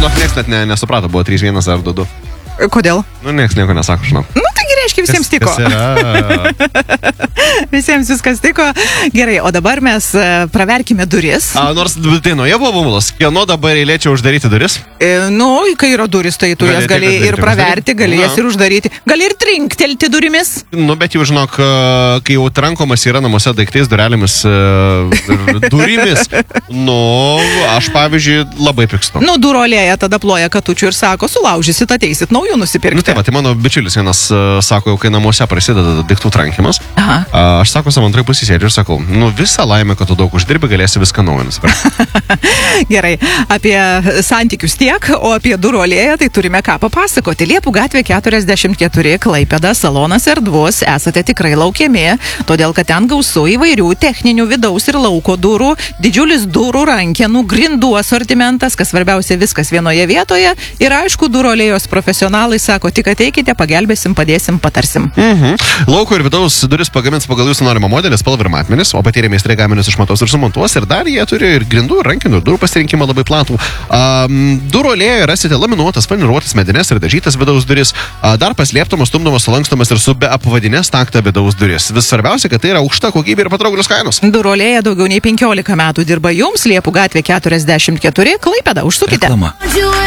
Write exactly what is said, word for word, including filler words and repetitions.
žinok, nieks net ne, nesuprato, buvo trys vienas ar du du. Kodėl? Nu, nieks nieko nesako, žinok. Nu, taigi reiškia, visiems tiko. Kas yra? Visiems viskas tiko. Gerai, o dabar mes praverkime duris. A, nors dainoje buvo bumulas, kieno dabar eilė čia uždaryti duris? E, nu, kai yra duris, tai tu jas gali ir praverti, gali jas ir uždaryti. Gali ir trinktelti durimis. Nu, bet jau žinok, kai jau trankomas yra namuose daiktais, durelėmis, durimis, nu, aš pavyzdžiui labai pikstu. Nu, durolėje tada ploja katučių ir sako, sulaužysit, ateisit naujų nusipirkti. Nu, tai, va, tai mano bičiulis vienas uh, sako, jau kai namuose prasideda daiktų trankimas, uh, aš sako, savo antrai pusisėdžiu ir sakau, nu visą laimę, kad tu daug uždirbi, galėsi viską naują nusipirkti. Gerai, apie santykius tiek, o apie durolėje tai turime ką papasakoti. Liepų gatvė keturiasdešimt keturi, Klaipėda, salonas erdvus, esate tikrai laukiami, todėl kad ten gausu įvairių techninių vidaus ir lauko durų, didžiulis durų rankenų, grindų asortimentas, kas svarbiausia viskas vienoje vietoje ir aišku, durolėjos profesionalai sako, tik ateikite, pagelbėsim, padėsim, patarsim. Mhm. Lauko ir vidaus duris pagamins pagal jūsų norimą modelį, spalvą ir matmenis, o patyrę meistrai gaminius išmatos ir sumontuos ir dar jie turi ir grindų, ir rankinių, ir durų pasirinkimą labai platų. Um, durolėje rasite laminuotas, faniruotas medines ir dažytas vidaus duris, uh, dar paslėptomas, stumdomas, sulankstomas ir su be apvadinės taktą vidaus duris. Vis svarbiausia, kad tai yra aukšta kokybė ir patrauklios kainos. Durolėje daugiau nei penkiolika metų dirba jums, Liepų gatvė keturiasdešimt keturi, Klaipėda, užsukite. Reklama.